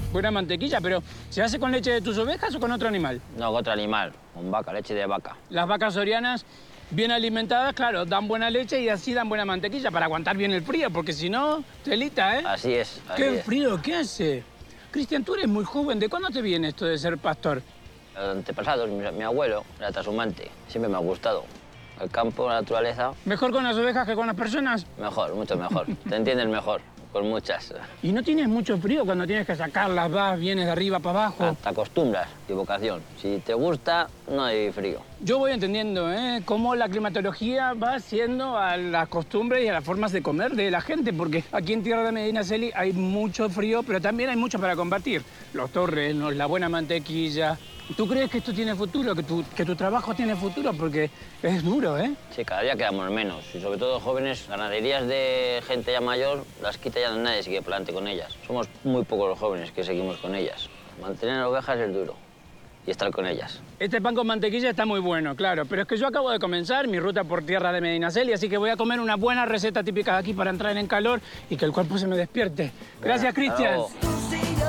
Buena mantequilla, pero ¿se hace con leche de tus ovejas o con otro animal? No, con otro animal, con vaca, leche de vaca. Las vacas sorianas, bien alimentadas, claro, dan buena leche y así dan buena mantequilla para aguantar bien el frío, porque si no, telita, ¿eh? Así es, así ¡Qué es. frío! ¿Qué hace? Cristian, tú eres muy joven. ¿De cuándo te viene esto de ser pastor? Los antepasados, mi abuelo era trashumante, siempre me ha gustado. El campo, la naturaleza, ¿Mejor con las ovejas que con las personas? mejor, mucho mejor. Te entiendes mejor, con muchas. ¿Y no tienes mucho frío cuando tienes que sacarlas, vas, vienes de arriba para abajo? Te acostumbras, y vocación. Si te gusta, no hay frío. Yo voy entendiendo, ¿eh? Cómo la climatología va haciendo a las costumbres y a las formas de comer de la gente, porque aquí en tierra de Medinaceli hay mucho frío, pero también hay mucho para combatir. Los torrenos, la buena mantequilla. ¿Tú crees que esto tiene futuro, que tu trabajo tiene futuro? Porque es duro, ¿eh? Sí, cada día quedamos menos. Y sobre todo jóvenes, ganaderías de gente ya mayor, las quita ya nadie sigue para adelante con ellas. Somos muy pocos los jóvenes que seguimos con ellas. Mantener ovejas es duro y estar con ellas. Este pan con mantequilla está muy bueno, claro, pero es que yo acabo de comenzar mi ruta por tierra de Medinaceli, así que voy a comer una buena receta típica de aquí para entrar en calor y que el cuerpo se me despierte. Gracias, Venga, hasta Cristian. luego.